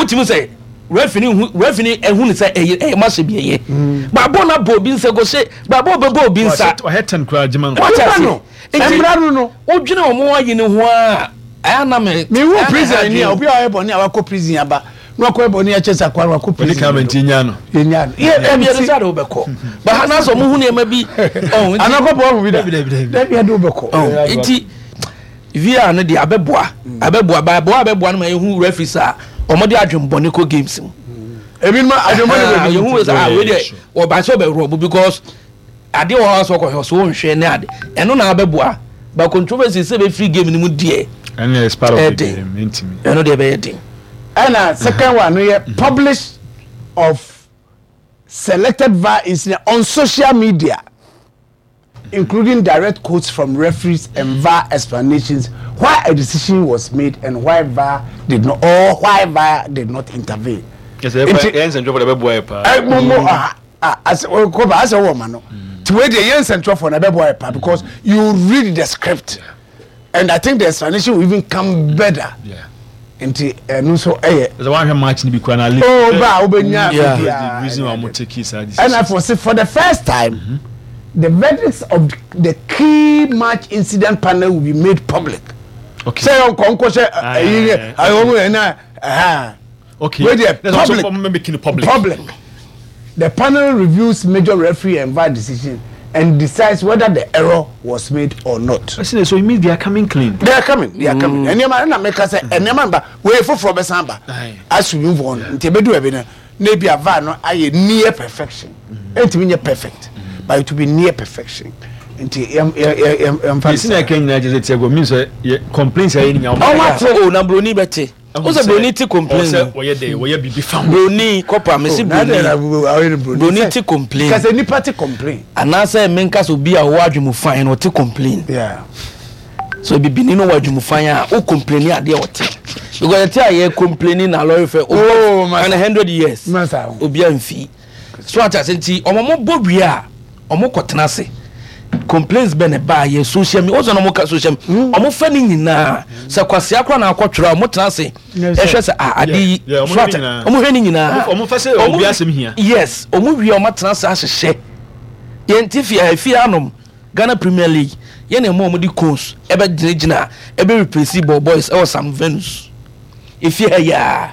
ti mu say referee ehun say e ma se biye ba bo na bo bi nse go se ba bo be bo bi nsa o hetan kura jiman no emra no odwene o mo ayi ne ho a ana me wu prison ni obi a ebo ni awako prison aba no akọ ebo ni a chesa kwa akọ prison ni comment nya no e bi e do bekọ ba hana so mo hu ne ma bi anakọ bo hu bi da bi do bekọ enti via no de abeboa no ma ehu referee sa omode adwembone ko games mu ebi ma adwembone you hu say we dey o ba so be rob because ade o house ko so nhwe ne ade eno na abeboa ba controversy say be free game ni mu die and is part of the game intimi eno de be yedin and second one no publish of selected VAR incident on social media including direct quotes from referees and VAR explanations why a decision was made and why VAR did not intervene. Yes, yen central for the boy pa. As a woman, no. To wait the yen central for the boy pa because you read the script, and I think the explanation will even come better. Yeah. Into no so there's one match ni bi kwa na league. Oh, ba obenya. The reason why I'm taking this. And I foresee for the first time. The verdicts of the key match incident panel will be made public. Okay. Say on concourse, okay. That's also making it public. The panel reviews major referee and VAR decision and decides whether the error was made or not. I see. So it means they are coming clean. They are coming. And you man make us say, and remember, we for Besamba. As we move on, Ntebedu ebina, maybe a VAR no aye near perfection. It mean perfect. But it will be near perfection. It's not Kenya just say go means complaints are in your na broni bete o se broni ti complain we be found broni kopa me se broni ti complain because any party complain and na say menka so bi a wo adwemu fan no ti complain yeah so bi bini no wadwemu fan a o complain ade o te because te aye complaining na lawyer for and 100 years obi amfi so atasenti omomo bobia omo kotena se complaints be ne ba ye social media ozo no mo ka social omo fa ni nyina se kwase akwa na akwotwera omo tena se ehwe se ade omo hwe ni nyina omo fa se obi asem hia yes omo wi omo tena se ahehye ye ntifia anom Ghana Premier League ye na mo di course ebe gina ebe replace ball boys or some Venus if ya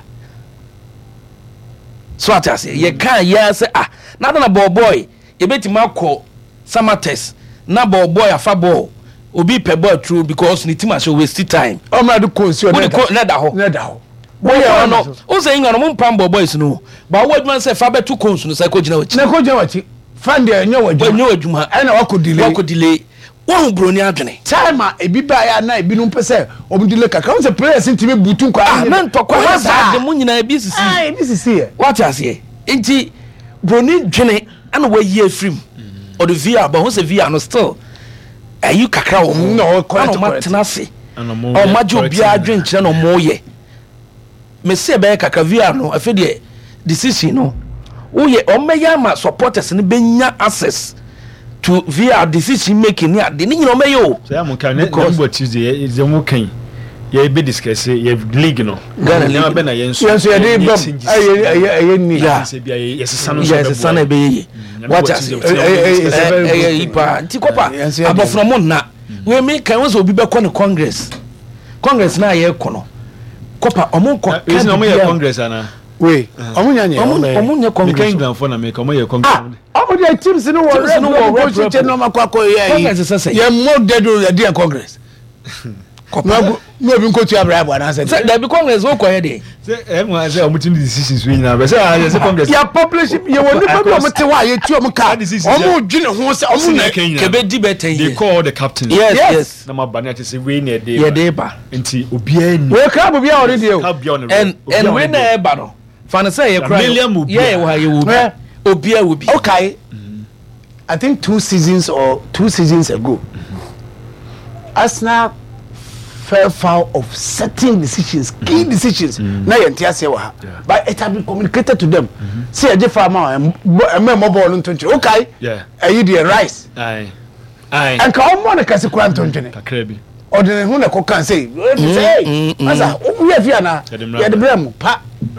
so atase ye kan ya se na ball boy e betima akọ Samates na ball boy afa ball obi pe ball through because ni team show waste time o ma do course na da ho boy no o say ngano mo pam ball boys no ba wo adwan say fa betu course no say ko gina wachi fan de enyo wadwuma na wako delay wo broni adwene time ebi ba ya na ebi no pese obi delay kaka say players ntimi butu kwa na ntokwa ha de mo nyina ebi sisi what ase enti broni dwene ana wa yi afrim or the VR but who say VR no still you kakra wo no correct matenase o majo bia adwenkyere no moye me se be kakra VR no afi de decision no wo ye o meya ma supporters ne benya access to VR decision making ni ade ni nyino meyo so ya mo kan ne number Tuesday is mo kan ye be discuss ye league no Ghana league be na ye nso ye dey bam aye ni se bia ye sesa no yes sana be ye what I say ipa ntikopa abofro mo na we me kan wo so obi be ko congress na ye ko no kopa omo ko is no mo ye congress ana we omo nya congress England for na me ko mo ye congress omo dey teams no wo che no makwa ye mo dedo dey congress no bi nkotu abra na say there be congress wo ko here dey say everyone say omutin decisions we na be say congress ya publish ye woni pe mo te wa ye tu omo ka omo dwene ho say omo na kebe di better they call the captain yes na ma ba na say we na dey ye dey ba enti obia ni we ka bia already and we na e ba no fan say ye cry ye wo ha ye wo obia wo bi okay I think 2 seasons ago Arsenal fell foul of certain decisions, key decisions. Now you say but it has been communicated to them. See a different amount and mobile on 20. Okay, you the rice. Aye. And come on, kasi kwan 20. Kakrebi. Or the who na ko kan say. Say, asa, we have here na. Ya the blame pa red.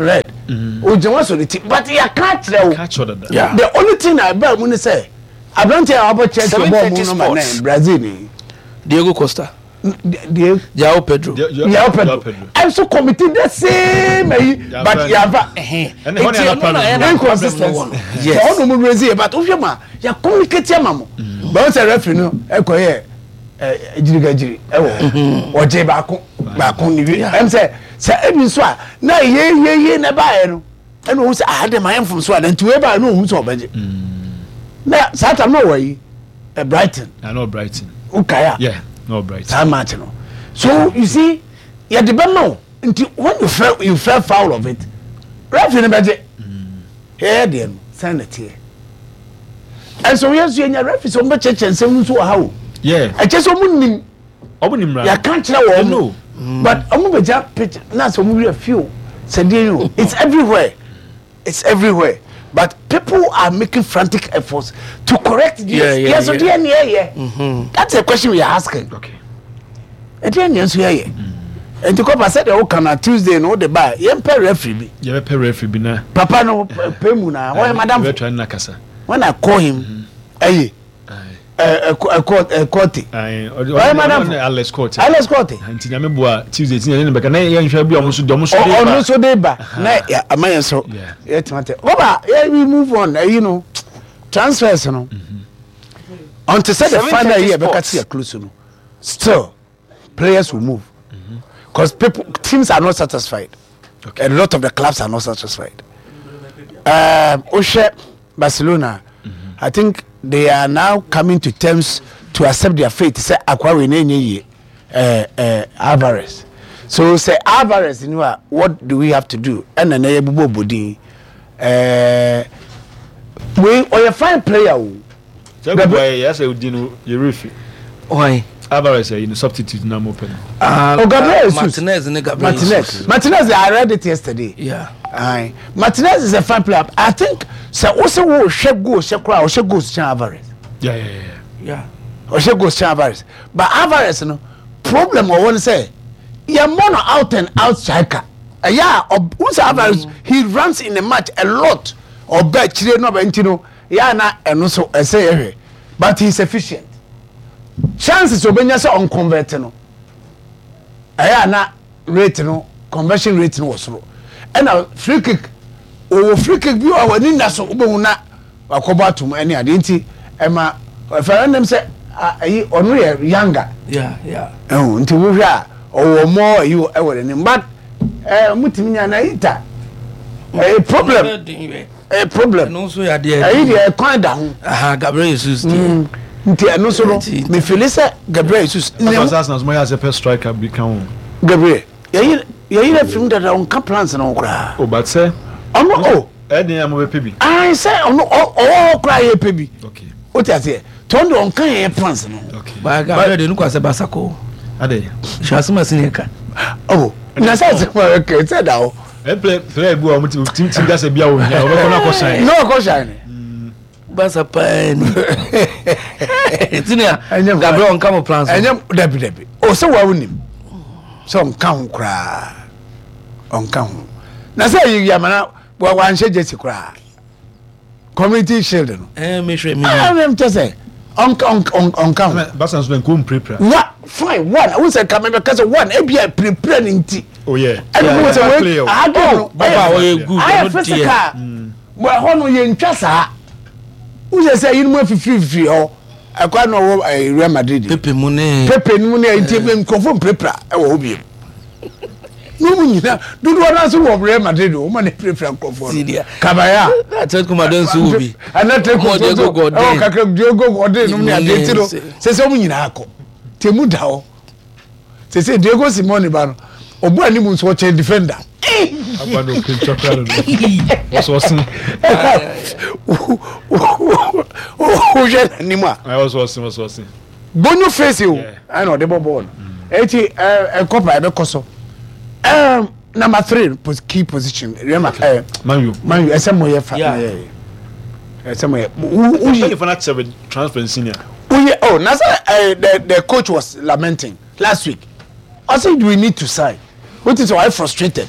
o je wa so the team but ya can't catch what that. Yeah. the only thing I bet mun say Abrante abo church ball mu no man Brazil ni Diego Costa. João Pedro. I'm so committed the same but yava inconsistency. Yes. All no Brazil but ofema ya communicate ya mamo. But say referee no ekoye ejirigajiri ewo oje ba ko ni wi. Em say ebi so a na ye na ba e no. And who say ah dem am from so and to we ba no hu so obaje. Na Saturday no way Brighton. I know Brighton. Ukaya. Yeah. No Brighton. Time match no. So you see, you the no. Until when you fell foul of it, referee no beje. Here dem send it here. And so yes you referee so be church and say so how. Yeah. I just omunim. Omunim ra. You can't tell what no. But omu beja pitch na so mu few. Say you it's everywhere. It's everywhere. But people are making frantic efforts to correct this. Yes, so that's a question we are asking. Okay. And then yes, yeah. And to come and say the can Tuesday no the buy. You pay referee. You pay referee na. Papa no pay mu na. Why madam? When I call him, court. Why madam? Alex Court. Anti na me boa Tuesday tin na be na ye nhwe bi omuso dey ba. Oh no so dey ba. Na amaye so. Yeah timate. Baba, we move on. You know, transfers no. Until say the final year be catch you close no. Still players will move. Because teams are not satisfied. Okay. A lot of the clubs are not satisfied. Oshe Barcelona, I think they are now coming to terms to accept their fate. Say Akwa Alvarez. So say Alvarez, you know what do we have to do? And then Bubo Bodi. We are a fine player. Yes, I would know you Why? Alvarez in the substitute now open. Gabriel Martinez and Gabriel. Martinez, I read it yesterday. Yeah. Martinez is a fine player. I think so also will shake goes to Alvarez. Yeah. Or she goes to Alvarez. But Alvarez, no problem I want to say. You're mono out and out striker. Who's Alvarez? He runs in a match a lot. Or bet no bentino. Na and also I say but he's efficient. Chances obenya say on convert no na rate no conversion rate no was low and free kick bi wa ni na so obehu na akoba tum ani ade nti ema referendum say ayi onu ye younger nti wo hwa owo mo ayi e were ni but mutimi nya na ita problem no so ya de ayi de kwan da ho Gabriel Jesus nti eno so no me feel say Gabriel Jesus Arsenal so ya say first striker become Gabriel you film that on plans na okra but say edin am be pebi I say okra ye pebi okay what you say turn on kan ye plans no okay but Gabriel de no kwa say basako ade shasuma sineka na say okay say da play bu am team da say bia wo nya we ko shine no ko shine basa pani tinia Gabriel on come plans enyam debi so wa wonim so on kan kra on kan na say you yamana wa nche jesi kra community shield no me sure me am to say on kan basa so ko prepare what fine one I say come because one e bia prepare nti and who say we baba we good I physical well hono ye ntwa saa who say you mo free ho akwa no Real Madrid Pepe mu ne nti be confirm prepare e wo obiem no munyina dudu wana so wo Real Madrid o ma ne prepare confirm kabaya Atletico Madrid so obi Atletico Diego Godin no ne adetiro se munyina akọ temu da ho se Diego Simeone ba no obu ani mu so che defender agbado picture crowd was I was Bonyo face you I know the ball eti copa be koso number 3 key position remember Man you esemo ye fa esemo ye who for not transfer senior now the coach was lamenting last week I said we need to sign what is why frustrated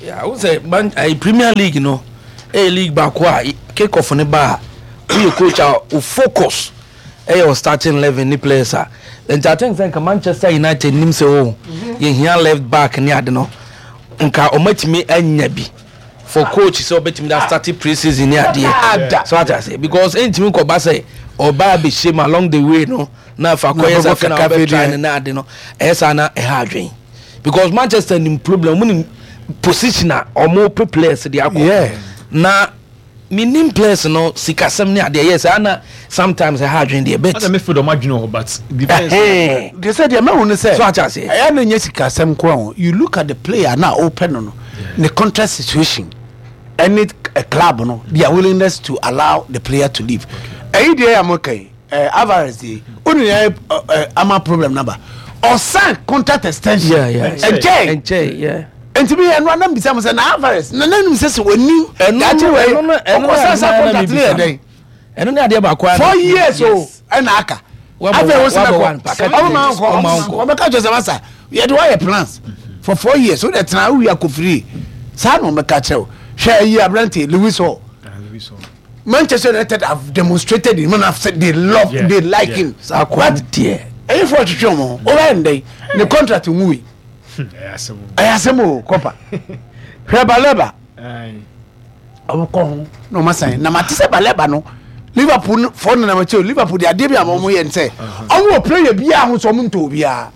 Yeah, I would say Premier League, you know, a league back where kick off on the bar. We coach out focus. Your starting 11 ni players are. And I think Manchester United nim say oh, you here left back ni ade no. Nka omatimi anya bi. For coach so betimi that started pre-season ni ade. So what I say because entimi ko ba say oba be shame along the way no. Na fa ko yes after na be trying na ade no. Esa na e ha adwen. Because Manchester nim problem mun positioner or more players they are. Yeah. Na minim players no sikasem ni ade yes ana sometimes I hard in the bet I me for the marginal but defense they said the man who say so I say I am nyɛ sikasem kwa you look at the player now open no the contract situation any club no their willingness to allow the player to leave I dey am okay Alvarez dey only ama problem number or sign contract extension and yeah enti bi eno na mbisa mo se na Alvarez na nanum se woni gache we ko sa contract le den eno na ade ba kwa 4 years o na aka ave wo se na ko o be ka Jose Massa ye do your plans for 4 years so that now we are free sa no me ka chew hwe yi Abrante Lewis Hall Manchester United have demonstrated in said they love they like him what dear e for twetwe mo o ba ndai the contract nwi ayasemo kopa Baleba abukon no masan na matise Baleba no Liverpool for na macho Liverpool dia de bia mo ye nse omo player bia ho so mo nto bia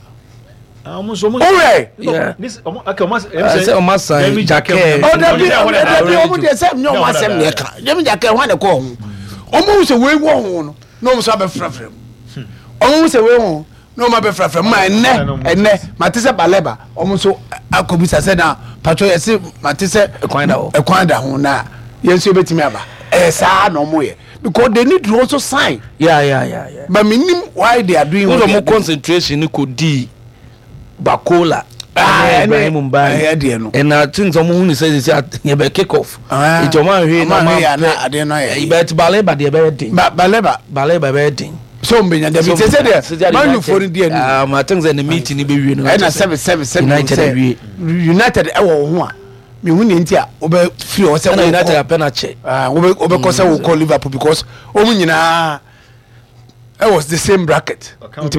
this Omasan Jake omo de se nyo masem ne ka dem Jake ho ne ko ho omo se we wo ho no no so abefrafrem omo se we ho no ma be frafra ma enne matise Baleba omo so akobisa se na patro yesi matise ekwanda ho na yenso betimi aba sa na omo ye because they need to also sign yeah but minim why they are doing what more concentration could di Bakola Ibrahim Mbaye and I think someone who says you be kick off it o man hwe na ade no ye bet Baleba de be din Baleba be din so mbenya de say there man you for there I think the meeting be wie no na 7 United e wo ho a me hu ne nti a wo be free o say United a penalty wo be ko say wo call Liverpool because o mu nyina it was the same bracket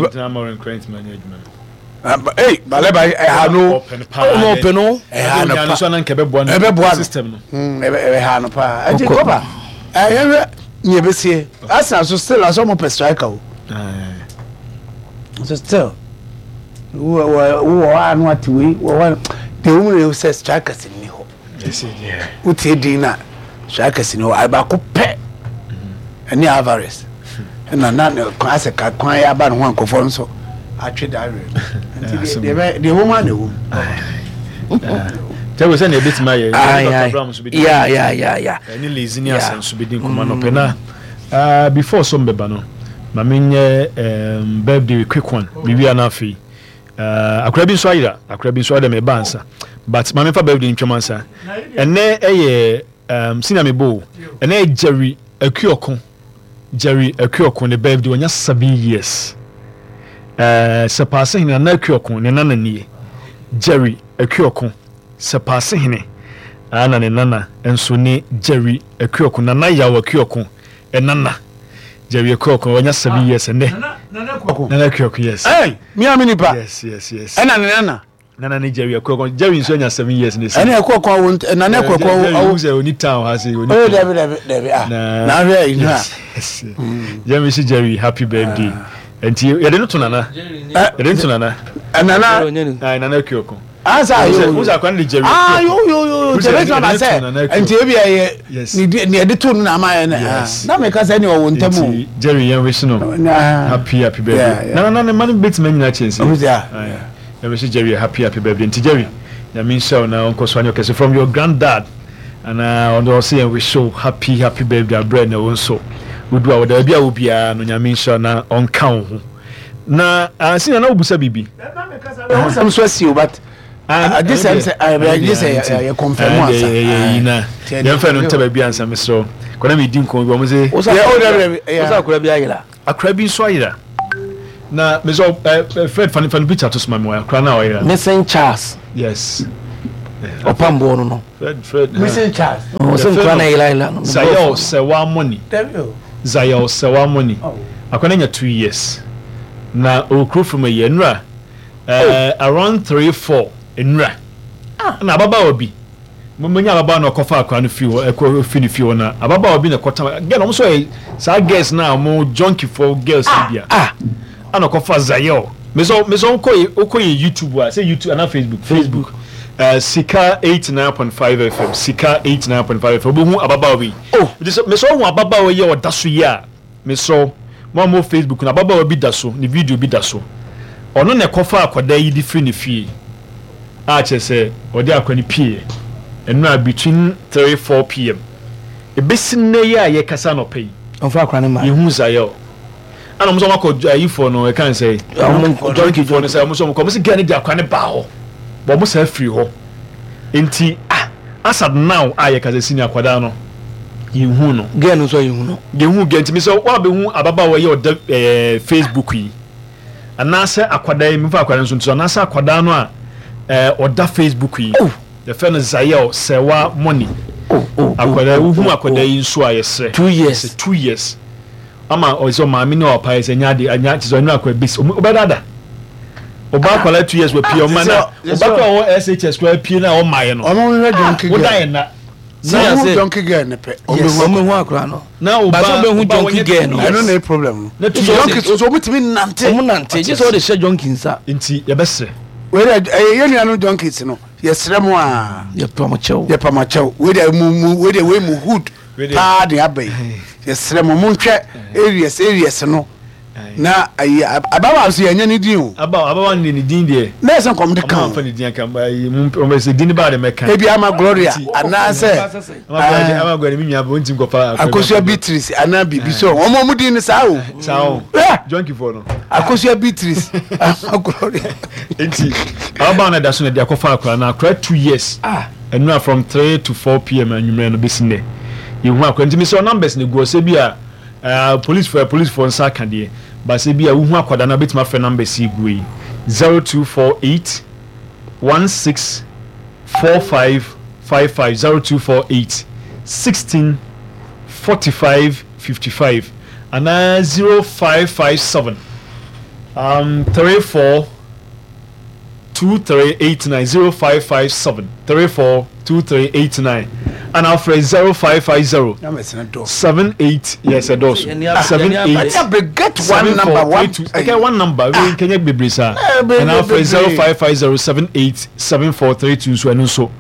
Baleba ha no open no no so na nke be boa system no ha no pa ati kopa nye besie asa so still aso mo per striker o so still wo anu atiwe wo the woman say strikers ni ho yes yeah uti dina strikers ni ho aba ko pe ani Alvarez na kwase ka kwan ya ba no ho ankofo nso atwe diary the woman the woman tell us any bit my yeah any laziness and so be din kuma no pena before some beba no ma menye birthday quick one bibi anafi akura bi so ayira me bansa but ma me fa birthday ntwamansa ene eye senior me bo ene Jerry Akuokon the birthday onya 7 years se passe hina na Akuokon ne nana nie Jerry Akuokon se passe hine ana ne nana enso ne Jerry Akuokon nana yawo Akuokon enana Jerry Akuokon onya 7 years ne nana Akuokon yes mi amini pa yes ena nana ne Jerry Akuokon Jerry nso onya 7 years ne ena Akuokon nana Akuokon o ze oni town ha se oni David na re ina Jerry si Jerry happy birthday enti ye de no to nana nana Akuokon asa yo who's akwan le Jerry yo Jerry na say enti e bia ye ni de to na ma na me ka say ni o ntamu Jerry yan wish no happy birthday na man bit man na chance ya wish Jerry happy birthday enti Jerry ya mean show na onko so anyo kese from your granddad and on the say we show happy birthday bread na wonso wodu a woda bia wo bia no nya mean show na on kan ho na sina na obusa bibi na some so see but this say I confirm once ina ya fa no ntaba bia ansam so kona me din kon bi o mo say osa akura bi ayira akura bi so ayira na me so Fred fan picture to small moya akura na ayira missing Charles yes opambo no Fred Missing Charles o se nkwa na ila no Zayel Sewa money Zayel Sewa money akwana nya 2 years na okru from a yenra around 3-4 enra na baba obi munya baba na kofa akwa no fiwo ekọ fini fiwo na baba obi na kota get no so sa girls na mo junkie for girls bia ana kofa Zayel meso ko YouTube say YouTube and Facebook Sika 89.5 FM Sika 89.5 FM bu hu ababa obi meso hu ababa oye odaso ya meso mo Facebook na ababa obi daso ni video bi daso ono na kofa akoda yi di free ni fie a chese odi akwani pie enu between 3-4 pm ebesine ya ye kasa no pay onfa akwani ma yehu Zayel ana mo so makọ ayifo no e kan say donkey for no say mo so ko se gani di akwani ba ho bo mo say free ho enti asad now aye kasa senior akwada no yehu no gani so yehu no yehu genti mi so wa be hu ababa wo ye oda Facebook yi anase akwada yi mi fa akwada nso nso anase akwada no a oda Facebook yi the friend Zayel Sewa money akwada hu akwada yi nso a yesre 2 years ama ozo maami na opa ese nya tizo nwa akwa bis obedada oba akwala 2 years we pie o mana oba kwa o SHS kwa pie na o maye no omo we donkey girl oda na na donkey girl ne pe omo hu akra no na oba so be hu donkey girl no I don't know problem na donkey so mutimi nante omo nante just all the share donkey nsa enti ye bese we ye nua no donkeys no ye srem a ye pamachew we dey we mu hood pa de abai ye srem mu ntwe areas no na ababa so ye nya ni din o ababa ni din de na ese kom de kan fa ni din kan ba mu se din ba de meka ebi ama Gloria ana se ama gwa ni mi nua bo ntim ko fa Akosua Beatrice ana bibi so omo mu din sa o junkie for no Akosua Beatrice Gloria enti ababa na da so na de akofa akra na akra 2 years and from 3 to 4 p.m. anwumre no besine yehu akra ntimi so numbers ne go se bia police for nsa ka de ba se bia hu akwada na betima fe numbers igwe 0248 16 45 55 0248 16 45 55 and 0557 34 2389 0557 34 2389 and our phrase 0550 78 yes a dos 78 get one number one number we can you be brisa and our phrase 0550 78 7432 so and so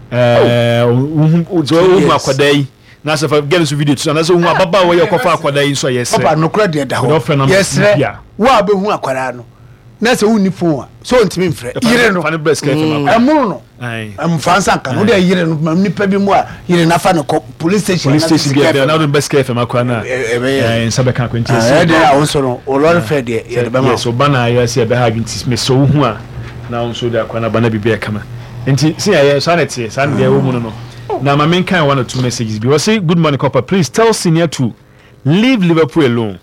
akwadai na se fa get so video so na so hu ababa wo ye kofa akwadai so yes papa no kra de da ho yes wo be hu akwada no na se woni phone so ntimi mfre yire no fane breast care amuru no am fansa kan no de yire no nipa bi mu a yire na fa no police station bi na do breast care fam akwa na sabe kan kwenti de a won so no o lord fe de ye be ma so bana ya se be ha gintis me so hu a na won so de akwa na bana bibia kama enti si ya sanity san de wo mu no na ma men kan one or two messages be we say good morning copper please tell senior to leave Liverpool alone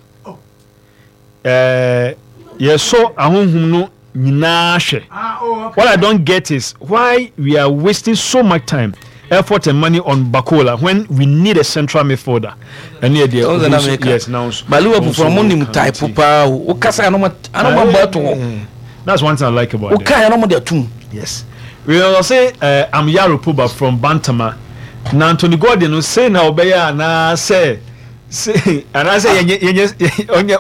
yes so ahunhum no nyina hwe what I don't get is why we are wasting so much time effort and money on Bakola when we need a central midfielder and near the yes now but Liverpool from monim type pa o kasa no bato that's one thing I like about it okay no de atum yes we will say I'm Yaropoba from Bantama na Anthony Gordon no say na obeya na say and I say onye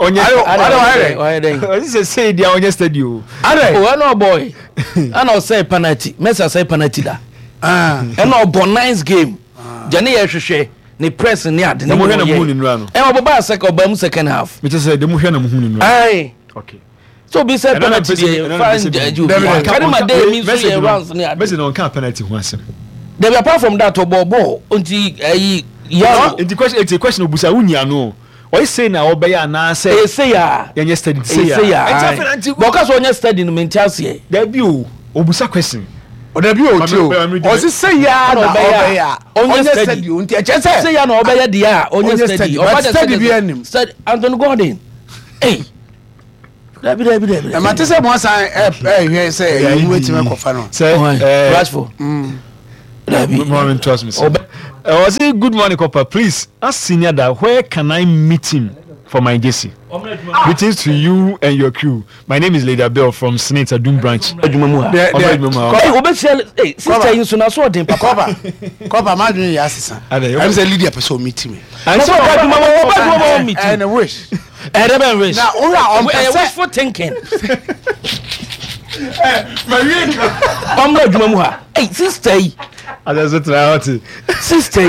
say dia onye studio no boy and say penalty Messi say penalty da and no bon nice game jani ye hwehwe ni press ni ade ni mo hwe na mu ni nura no e oboba second half me say de mo hwe na mu ni nura ai okay so be say penalty dey find you carry my day means we runs ni ade Messi no kan penalty ho asem they apart from that obobo unti yeah the question obusa unya no why say na obeya na say say ya yenye study say ya because onye study no mentality there be obusa question o there be o ti o si say ya na obeya onye study unti e chese say ya na obeya dia onye study o study bi anim study Anthony Gordon eh dabi ma te say mo san hwe say you wetin me kofa no say Rashford Good morning, trust me. Was it good morning, Copper? Please ask Senior that where can I meet him for my JC? Greetings to you and your crew. My name is Lady Bell from Senate Doom Branch. Hey, sister, you soon saw them. Copper, my dream is I'm a Lydia person meeting me. And so, and a wish. And a wish. Now, all right, for thinking. I'm not Jumamua. Hey, sister. I just try sister.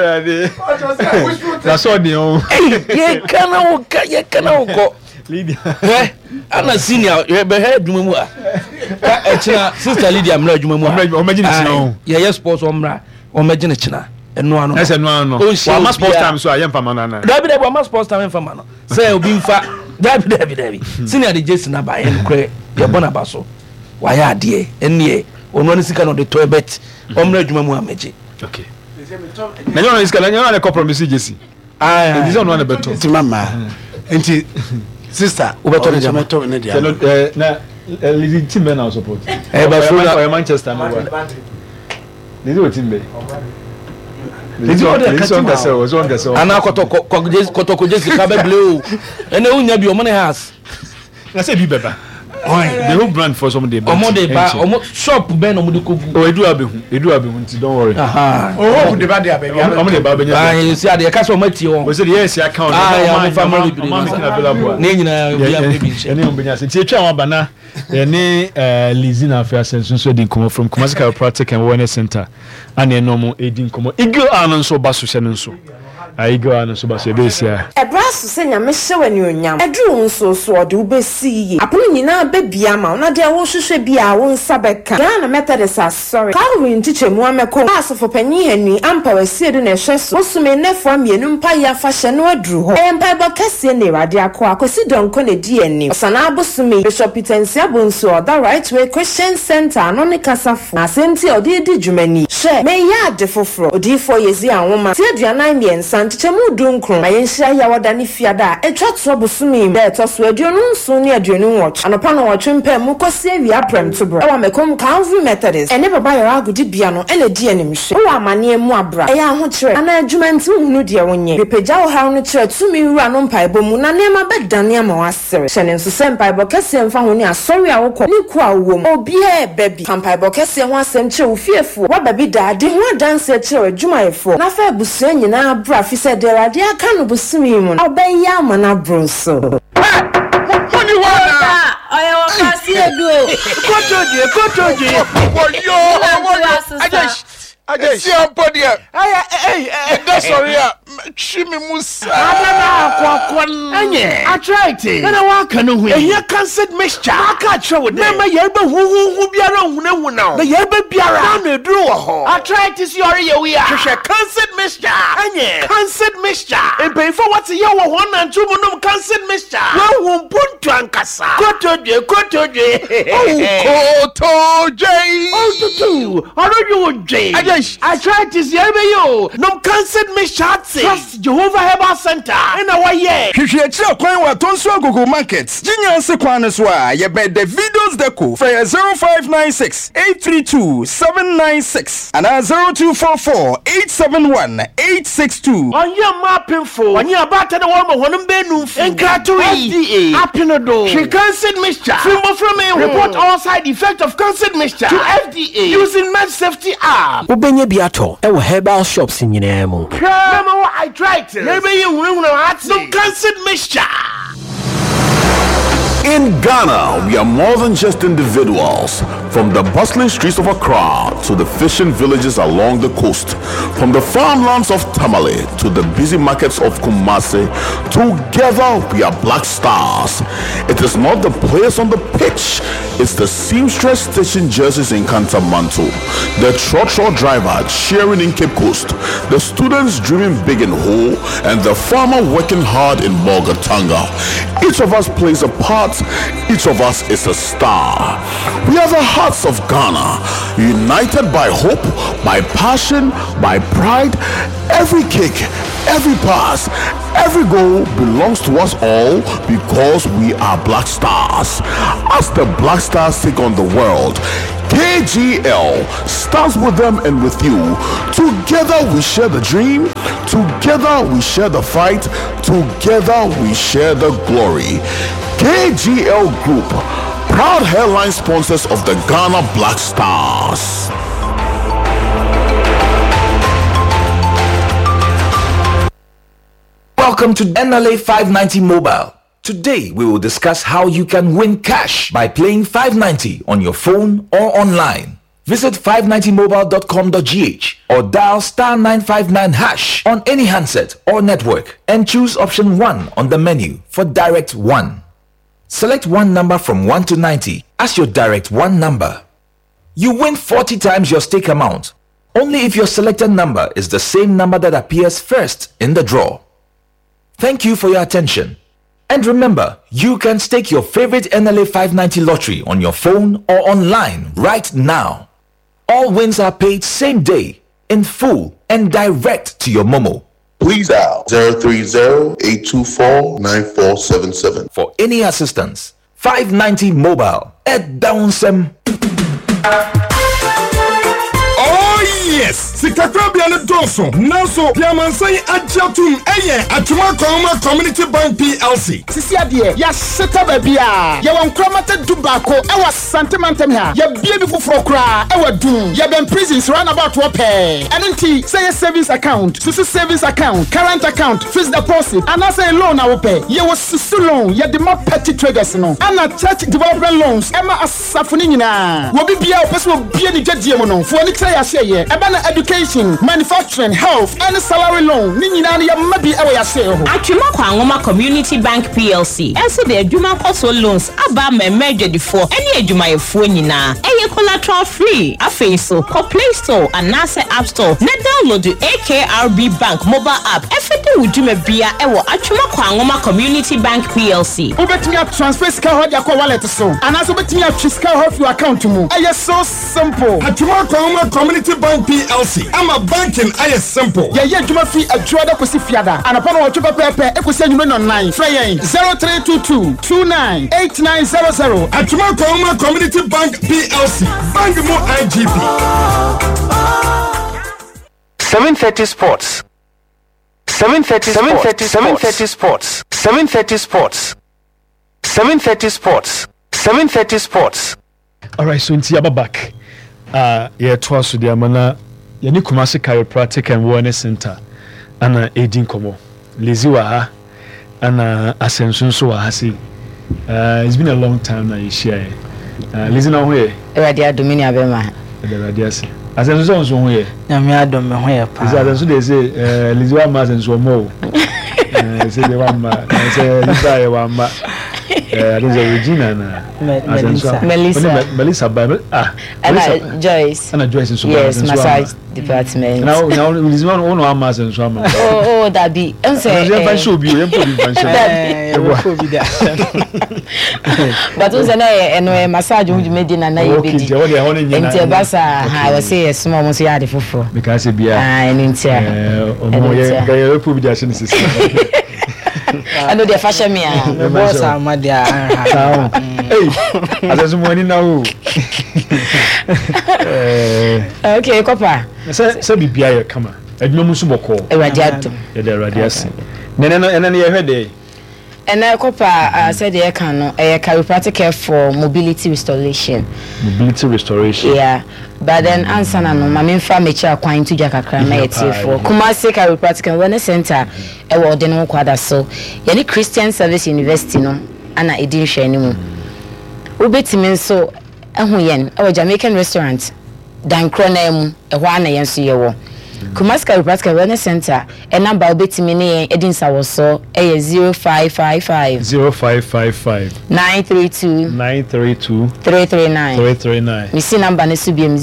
That's all the own. Hey, cannot go. Lydia. I'm a senior. You have heard Jumamua. Sister Lydia, I'm not Jumamua. Imagine it. Yes, sports omra. Imagine it. And no, I said no. Well, must post time so I am from Manana. David, I must post time from Manana. Say, be fat. David. Senior the Jason by and Cray, your Bonabasso. Why are dear? And ye, on one second of the toilet, Omra Jumamua Meji. Okay. Now, it's going to compromise, Jesse. I don't want to bet to Mamma. And sister, over to the tomato in the leading team men are support. Manchester. They do it in Bay. This one was on the Kotoko Jessica Blue, and the your money has. I say be better. The whole brand for some day. Shop Ben Omuduku. Oh, don't worry. Oh, the bad baby. I see the castle Matthew. Was it yes, I count. I am family. Bana. Lizina Affairs and from Kumasi Chiropractic and Wellness Center. And a normal aiding Como. Eagle Arnon so basu senso. I go on so basu besia. A brass senior Miss when you yam. A drew so do be see. A pulling baby ama. Not there was should be our own sabeka. Ghana Methodist are sorry. Calvin teacher Muamako. Pass for penny and me. Ampa said in a chest. Also may never from ye numpire fashion or drew. I am Piper Cassian near Dia Qua. Consider Conne DNA. Sanabus me. Bishop Peter Sabunso. The right way Christian Center. Anonica Saf. Asenti or dear Jumani. Share. May ya defo fro. Or d 4 years young woman. Said your 9 years and Chemu Dunkron. My ensure ya wadani fiada. A chat sobusumi. That was where you know soon near Junu watch. And upon watching Pemuko Savia Prem to bro. I come Calvary Methodist. And never buy a good piano and a denim ship. Oh, my near Muabra. I am hot. And I jument to Nudia when ye. Repejao how no church to me run on Pibo Muna nema bed Daniamo Asser. Shannon to send Pibo Cassian found near sorry I will call Niqua woman. Oh, be a baby. Come Pibo Cassian was sent to fearful. What baby daddy? What dance at church? Jumai for. Nafa Busen, and our braff, he said, there are dear cannibal swimming. I'll bay Yamana Brusso. I see a I guess you're body. That's sorry. Shimmy Musa. I tried it. And I walk on away. You can't set mixture. I can't show it. Remember, Yerba who be around now. The Yerba be around the drawer. I tried to see your we are. Can't set mixture. Can't set mixture. And pay for what's your 1 and 2 monum can't set mixture. No one put to Ancassa. Go to you. Oh, Koto J. Oh, how do you, J? I tried to see you. No cancer me shots. Trust Jehovah Herbal Center. In a way, you should tell Kwanwa Tonswa Google Markets. Junior Sequaniswa, you bet the videos deco for 0596 832 796 and 0244 871 862. On your map info, on your back to the woman, one benu, and Gratui, FDA, Apinodo, she cancer mixture. From me, report all side effect of cancer mixture to FDA using Med Safety app. Biato, our herbal shops in Yinemo. I tried to. Maybe you will know some cancer mixture. In Ghana, we are more than just individuals. From the bustling streets of Accra to the fishing villages along the coast, from the farmlands of Tamale to the busy markets of Kumasi, together we are Black Stars. It is not the players on the pitch, it's the seamstress stitching jerseys in Kantamanto, the trotro driver cheering in Cape Coast, the students dreaming big in Ho, and the farmer working hard in Bolgatanga. Each of us plays a part. Each of us is a star. We are the hearts of Ghana, united by hope, by passion, by pride. Every kick, every pass, every goal belongs to us all because we are Black Stars. As the Black Stars take on the world, KGL starts with them and with you. Together we share the dream. Together we share the fight. Together we share the glory. KGL Group, proud headline sponsors of the Ghana Black Stars. Welcome to NLA 590 Mobile. Today we will discuss how you can win cash by playing 590 on your phone or online. Visit 590mobile.com.gh or dial *959# on any handset or network and choose option 1 on the menu for direct 1. Select one number from 1 to 90 as your direct 1 number. You win 40 times your stake amount only if your selected number is the same number that appears first in the draw. Thank you for your attention. And remember, you can stake your favorite NLA 590 lottery on your phone or online right now. All wins are paid same day, in full, and direct to your Momo. Please dial 030-824-9477. For any assistance, 590 Mobile at Downsem. Yes, Sikakrabia and Dawson. Now so Piamansay Adjatum Aye Atuma Koma Community Bank PLC. Sisia dear, ya seta babia. Ya wan kromata dubako e was sentimentum here. Ya beautiful frokra e wa dum. Ya ben prisons run about what pay. Anunti say savings account, susu savings account, current account, fixed deposit, and I say loan I will pay. Ya was susu loan, ya the more petty traders no. And a church development loans, Emma asafuni nyina. Wobi bia person will be any judgment no. For any say I say ye. Education, manufacturing, health, and salary loan. Nini ya mabi ewe ya seo. Atuma kwa Ngoma Community Bank PLC. Ense de adwuma koso loans aba memeje difo. Eni adwuma yefo nyina. Eye collateral free. Afeiso ko Play Store and Nase App Store. Na download the AKRB Bank mobile app. Efete udwuma bia ewo Atuma kwa Ngoma Community Bank PLC. Ubetimi transfer sika ho dia kwa wallet so. Anaso ubetimi transfer ho your account mu. Eye so simple. Atuma kwa Ngoma Community Bank PLC. I'm a banking. I is simple. Yeah, Juma fee a Joda Kusifiada. And upon what you prepare, Ekusen you online. Frey 0322-298900. Atuma Koma Community Bank PLC. Bank Mo IGP. 730 Sports. 730 Sports. 730 Sports. 730 Sports. 730 Sports. 730 Sports. All right, so into back. Yeah, twice to the Amana. Yani Kumasi Chiropractic and Wellness Center. Ana Edin Komo. Lazy Waha. Ana Ascension so Wahasi. It's been a long time now you share. Listen now here. Radia Dominia Bema. The Radiasi. Ascension so here. Namia Dom here. Ascension they say Lizzy Wama and so more. Say the Wama. Say Lizzy Wama. There's a Regina Melissa Joyce. And Joyce is yes, massage department. Now is one on Amazon. Oh, that be. But was an massage would made in a night. And Bassa, I was say a small Monsiadi for because it be an inter. I know the fashion me. The boss are my dear. Hey, as money now. Okay, Copa. So be Bia, come on. Edmumusuboko. A radiator. The radiation. And then you heard it. And I Copa said the Ekano, a chiropractic care for mobility restoration. Mobility restoration. Yeah. But then answer no my main family chair kwine to Jakakra for Kumasi Chiropractic and Wellness Center e wo de no kwada so yani Christian Service University no ana edin hwe ni mu ubetimi nso ehu yen e Jamaican restaurant dan krona mu e ho ana yen so ye wo Kumasi Chiropractic and Wellness Center e number ubetimi ne edin sawo so e 0555 932 339 Missing number ne subiem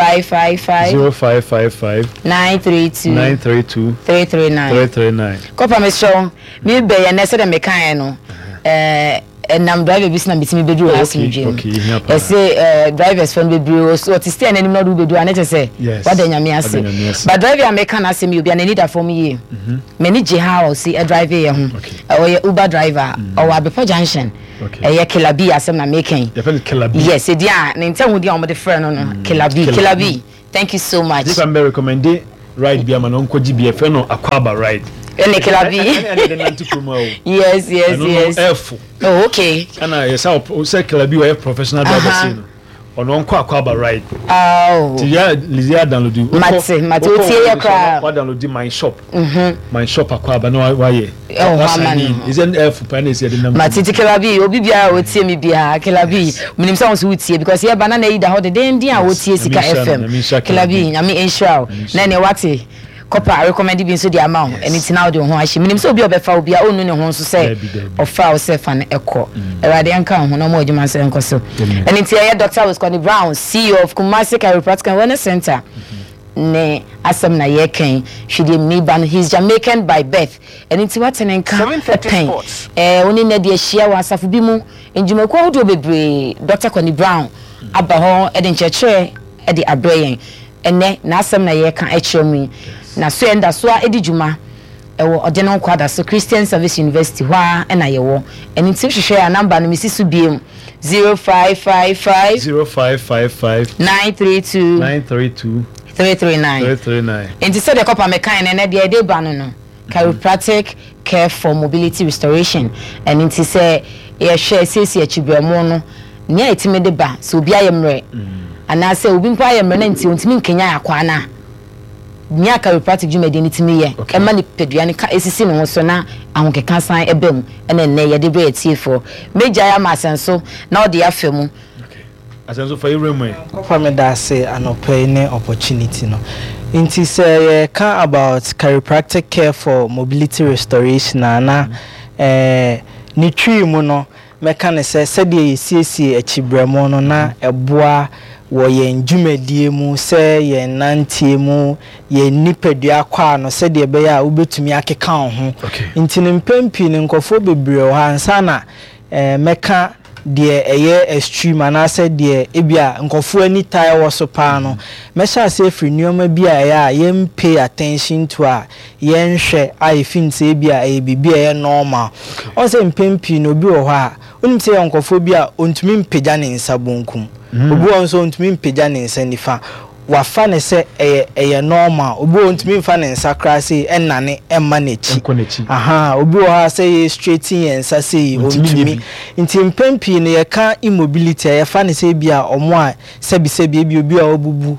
0555 932 339 339 Kopa me show me be ye na se de me kan no enam driver bi na bitimi bedu o asumdwe say drivers from bedu so to stay anim na do bedu ane say what the nyame ase but driver America na say me obi na need for me many je how see a driver ye ho or Uber driver or Abepo junction Kilabi asem na making yes e dia na nten wo dia o de friend no Kilabi thank you so much this I'm recommending ride bi amano nko gi bi no Akwaba ride Kilabi yes oh okay ana yes say Kilabi we professional driver say no ono nko Akwaba ride tia Lizia download mate o tie ya kra download my shop my shop Akwaba no why is an F panel say the number mate Kilabi obi bia o tie me bia Kilabi minim say on so tie because here banana ida ho de den dia o tie sika FM Kilabi nyame ensure na ne wate Kopa I recommend bi so the amount anything now the ho ahye minim so obi obefa obi a onu ne ho so say ofa o say fa ne ekọ erade anka ho no mo adwuma say enko so anything here Dr. Wisconny Brown CEO of Kumasi Chiropractic and Wellness Center ne asem na ye ken hwede mi ban he's Jamaican by birth anything what en kan oni na de ahia wa asafo bi mu enjuma ko hodo bebre Dr. Conny Brown aba ho e de ncheche e de abrayen ene na asem na ye kan echemi na so enda so a edi juma ewo odeno kwada so Christian Service University hwa na ye wo eni tim hwehwe ya number no misisu biem 0555 932 339 enti so de kopa mekan na de ede ba no chiropractic care for mobility restoration and enti say ye hwe sesi achibramo no nya etime de ba so obi ayemre ana say obi mpa ayemre na enti ontimi nkenya akwa na nya chiropractic jumedi nitimi ye ema ni peduane ka esisi no so na ahonke kan san ebem ena ne ye de bre etiefo meja ya masenso na odi afemu asenso for iremwe kofa me da say anope ne opportunity no inti say can about chiropractic care for mobility restoration na ni twi mu no meka ne se de yesiesie achibramo no na eboa wo ye njumedie mu se ye nantie mu ye nipadua kwa no se de be ya ubetumi akeka ho ntini mpempi ne nkofo bebre ho ansa na meka de eye extreme na se de ebia nkofo ani tai wo so pa no mesha se free nneoma bia ya ye pay attention to a ye nhwe ai fin se bia e bibia ye normal o se mpempi no bi wo ho a onim se nkofo bia ontumi mpegya ne nsa bonkum obi won so ontumi mpegya ne nsa nifa wafa ne se eye normal obi ontumi mfa ne nsa kra se enane emma nechi obi wo ha se straight in nsa se ontumi nti mpempi ne ye ka immobility ye fa ne se bia omo a sebi obi a obubu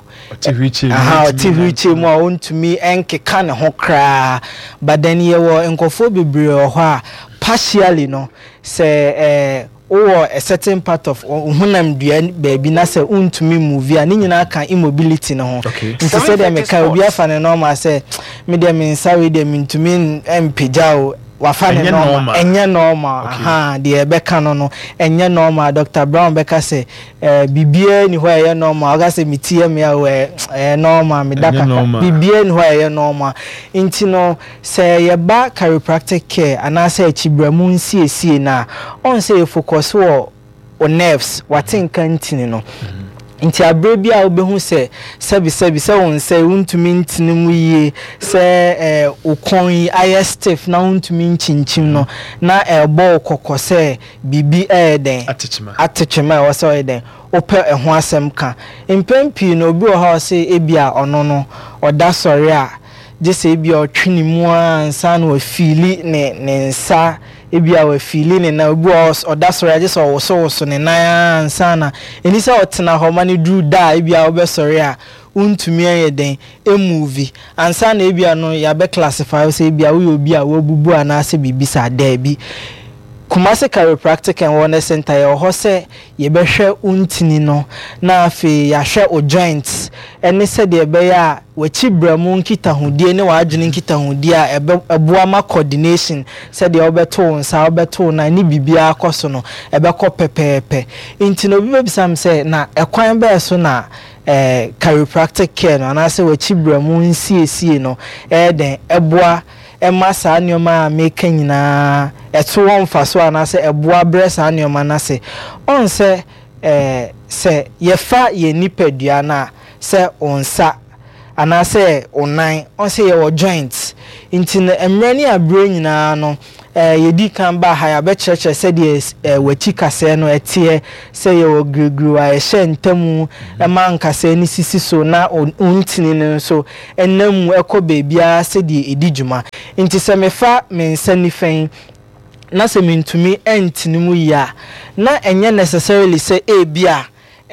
tiwiche mu a ontumi enkeka ne ho kra badan ye wo nkofo bebre ho a partially no say or a certain part of hunam dua baby na say untumi movie ani nyina kan immobility no ho nti say dem ka obi afa ne normal say me dem nsa we dem ntumi empejao wafa ne normal enye normal de ebeka no enye normal Dr. Brown beka say bibie ni ho ye normal aga say mitie me a we normal me daka bibie ni ho ye normal nti no say ye ba chiropractic care ana say achibramu nsiesie na on say focus wo nerves watinka ntini no nti abrebi a obehu se sebi won se untumi ntini mu yie se ukon yi stiff na untumi nchinchim no na ebo kokose bibi den atechema wo se den ope eho asem ka empempi no obi o ha se ebia ono no oda sori a jese ebia otwini mu ansa na ofili ne nsa ebia wa fili ne na obi oda sori aje so ne na ansa na enisa otena ho mani dru da ebia obesori a untumi ayeden movie ansa na ebia no ya be classify say ebia we obi a wabubu anase bibisa da bi Kumasi Chiropractic and Wellness Center ye ho se ye behwe untini no na afi ya hwe o joints ene se de be ya wachi bramu nkita hodie ne waadwene nkita hodie a eboa ma coordination se de obeto nsa obeto na ni bibia akoso no ebekọ pepepe intino bi bebisam se na ekwan be so na chiropractic care no na se wachi bramu nsiesie no den eboa emma sa nyoma meka nyina eto won fa so anase eboa breast anioma na se on se se ye fa ye nipadua na se onsa anase onan on se ye wo joint inti na emre ni abro nyina no yedi kan ba ha ya be cheche se de wachi kase no etie se ye wo grigru a ehye ntamu ma nkase ni sisi so na untini no so enam ekobe bia se de edijuma inti se mefa mensani fen na se mentumi entinimu ya na enye necessarily se bia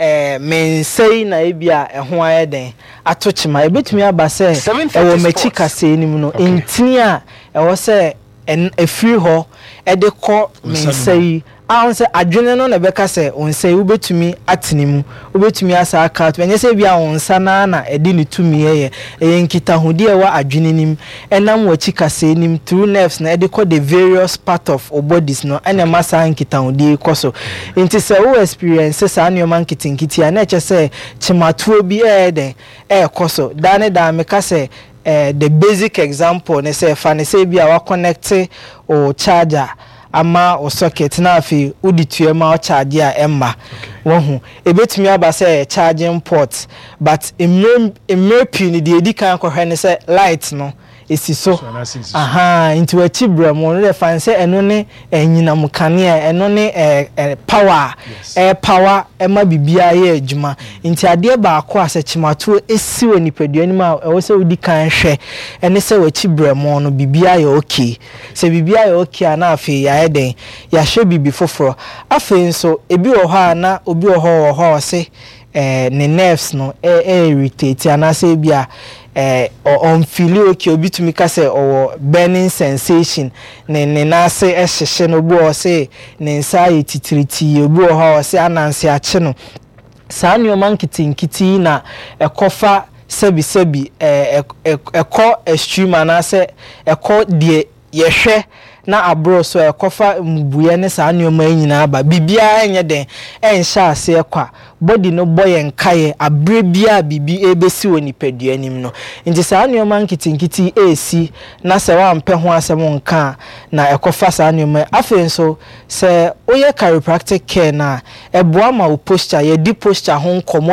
mensei na ebia eho ayeden atochima ebetumi aba se ewo machi kase nimu no intini a ewo se free ho de ko mensei ahun se adwene no na beka se onsei ubetumi atinimu ubetumi asa account menye se bia onsa na edi ni tumi ye nkita hodi e wa adwene nim enam wachi kase nim through nerves na de ko the various part of our bodies no ene masa nkita hodi koso nti se wo experience sa anoma nkitinkiti na eche se chimatuo bi koso dane da meka se the basic example ne say fa ne say bia wa connect o charger ama o socket na afi uditue ma o charge a emma wohu ebetumi aba say charging port but emre pin de edikan ko hwe ne say light no esi so aha into a chibra mo le fan say eno ne enyina mukane eno ne power power ema bibia ye adwuma nti ade ba ko asechimato esi woni padua ma e se odi kan hwe ene se wa chibra mo no bibia ye okay se bibia ye okay ana afi ya eden ya hwe bibi foforo afi nso ebi wo ha na obi wo ho se ne nerves no irritate ana se bia on feel okay obi to me ka say or burning sensation ne na say ehhye no bo o say ne nsa titiriti obi o ha o say ananse ache no saa nneoma nkitinkiti na ekofa sebi eko extreme ana say eko de yehwe na abro so ekofa mbuye ne saa nneoma nyina aba bibia enye den enhya ase ekwa body no boy enkaye abre bia bibi ebesi woni padua nim no nti saa nneoma nkitinkiti esi na se wa mpe ho asem nka na ekofa saa nneoma afenso se oye chiropractic care na eboa ma posture ye di posture ho nkomo